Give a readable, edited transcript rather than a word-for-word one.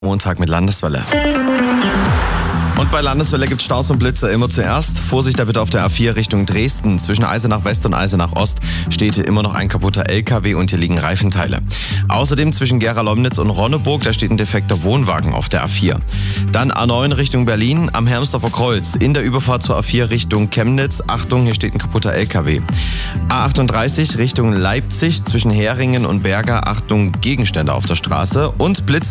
Montag mit Landeswelle. Und bei Landeswelle gibt es Staus und Blitze immer zuerst. Vorsicht da bitte auf der A4 Richtung Dresden. Zwischen Eisenach West und Eisenach Ost steht hier immer noch ein kaputter LKW und hier liegen Reifenteile. Außerdem zwischen Gera-Lomnitz und Ronneburg, da steht ein defekter Wohnwagen auf der A4. Dann A9 Richtung Berlin am Hermsdorfer Kreuz. In der Überfahrt zur A4 Richtung Chemnitz. Achtung, hier steht ein kaputter LKW. A38 Richtung Leipzig zwischen Heringen und Berger. Achtung, Gegenstände auf der Straße. Und Blitz